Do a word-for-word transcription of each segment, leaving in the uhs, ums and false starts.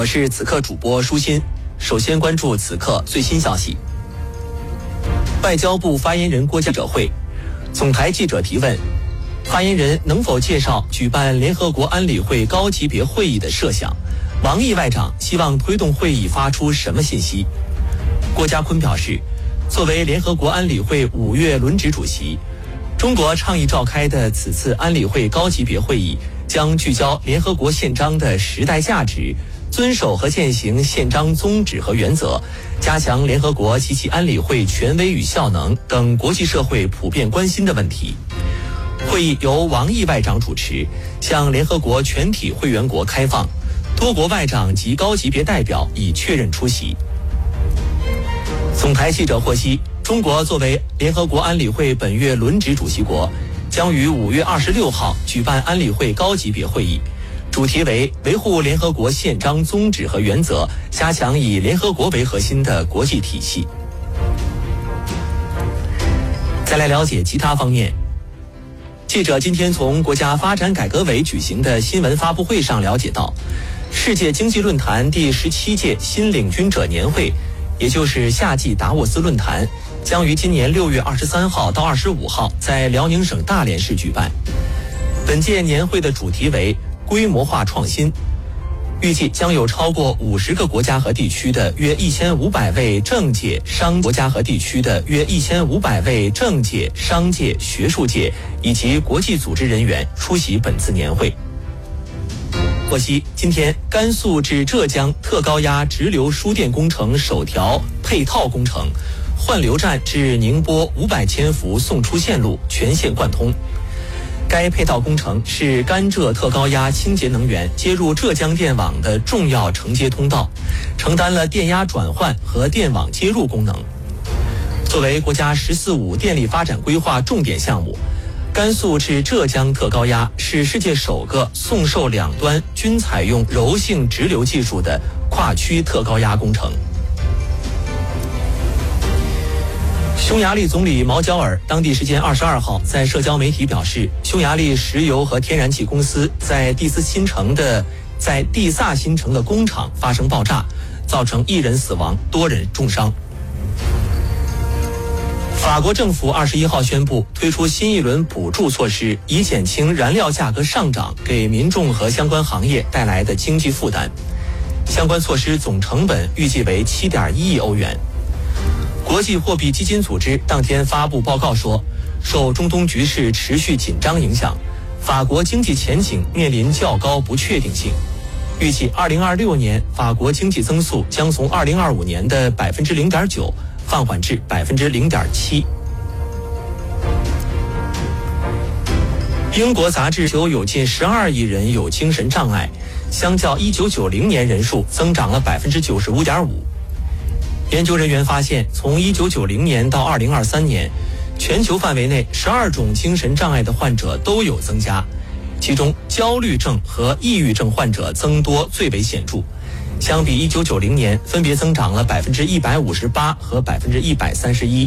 我是此刻主播舒心。首先关注此刻最新消息。外交部发言人郭记者会，总台记者提问：发言人能否介绍举办联合国安理会高级别会议的设想？王毅外长希望推动会议发出什么信息？郭家坤表示，作为联合国安理会五月轮值主席，中国倡议召开的此次安理会高级别会议将聚焦联合国宪章的时代价值，遵守和践行宪章宗旨和原则，加强联合国及其安理会权威与效能等国际社会普遍关心的问题。会议由王毅外长主持，向联合国全体会员国开放，多国外长及高级别代表已确认出席。总台记者获悉，中国作为联合国安理会本月轮值主席国，将于五月二十六号举办安理会高级别会议，主题为维护联合国宪章宗旨和原则，加强以联合国为核心的国际体系。再来了解其他方面。记者今天从国家发展改革委举行的新闻发布会上了解到，世界经济论坛第十七届新领军者年会，也就是夏季达沃斯论坛，将于今年六月二十三号到二十五号在辽宁省大连市举办。本届年会的主题为规模化创新，预计将有超过五十个国家和地区的约一千五百位政界商国家和地区的约一千五百位政界、商界、学术界以及国际组织人员出席本次年会。获悉，今天甘肃至浙江特高压直流输电工程首条配套工程换流站至宁波五百千伏送出线路全线贯通。该配套工程是甘浙特高压清洁能源接入浙江电网的重要承接通道，承担了电压转换和电网接入功能。作为国家“十四五”电力发展规划重点项目，甘肃至浙江特高压是世界首个送受两端均采用柔性直流技术的跨区特高压工程。匈牙利总理毛焦尔当地时间二十二号在社交媒体表示，匈牙利石油和天然气公司在蒂斯新城的在蒂萨新城的工厂发生爆炸，造成一人死亡，多人重伤。法国政府二十一号宣布推出新一轮补助措施，以减轻燃料价格上涨给民众和相关行业带来的经济负担。相关措施总成本预计为 七点一亿欧元。国际货币基金组织当天发布报告说，受中东局势持续紧张影响，法国经济前景面临较高不确定性。预计二零二六年法国经济增速将从二零二五年的 百分之零点九 放缓至 百分之零点七。英国杂志就有近十二亿人有精神障碍，相较一九九零年人数增长了 百分之九十五点五。研究人员发现，从一九九零年到二零二三年，全球范围内十二种精神障碍的患者都有增加，其中焦虑症和抑郁症患者增多最为显著，相比一九九零年分别增长了 百分之一百五十八 和 百分之一百三十一。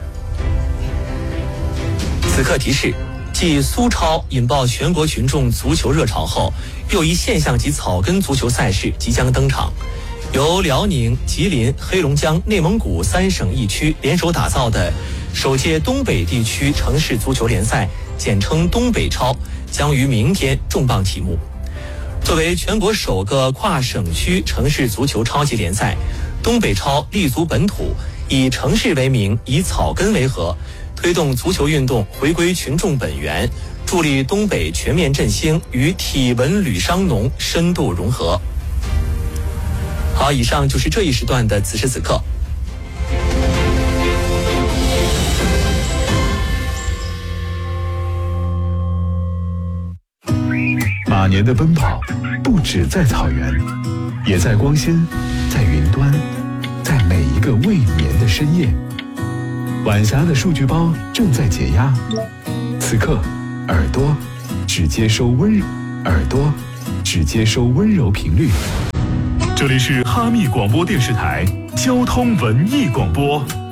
此刻提示，继苏超引爆全国群众足球热潮后，又一现象级草根足球赛事即将登场。由辽宁、吉林、黑龙江、内蒙古三省一区联手打造的首届东北地区城市足球联赛，简称东北超，将于明天重磅启幕。作为全国首个跨省区城市足球超级联赛，东北超立足本土，以城市为名，以草根为核，推动足球运动回归群众本源，助力东北全面振兴与体文旅商农深度融合。好，以上就是这一时段的此时此刻。 马年的奔跑不止在草原，也在光纤，在云端，在每一个未眠的深夜。晚霞的数据包正在解压，此刻耳朵只接收温耳朵只接收温柔频率。这里是哈密广播电视台交通文艺广播。